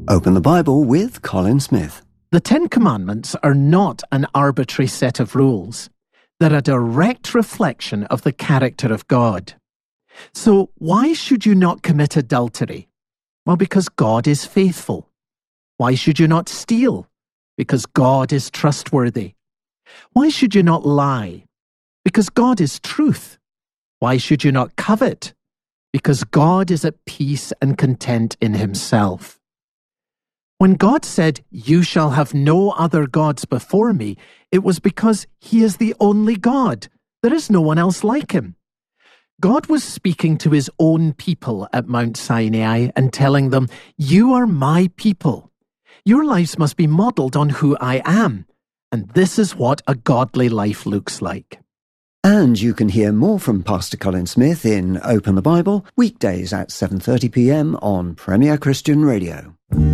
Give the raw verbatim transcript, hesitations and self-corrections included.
Open the Bible with Colin Smith. The Ten Commandments are not an arbitrary set of rules. They're a direct reflection of the character of God. So why should you not commit adultery? Well, because God is faithful. Why should you not steal? Because God is trustworthy. Why should you not lie? Because God is truth. Why should you not covet? Because God is at peace and content in himself. When God said, "You shall have no other gods before me," it was because he is the only God. There is no one else like him. God was speaking to his own people at Mount Sinai and telling them, "You are my people. Your lives must be modeled on who I am. And this is what a godly life looks like." And you can hear more from Pastor Colin Smith in Open the Bible, weekdays at seven thirty p m on Premier Christian Radio.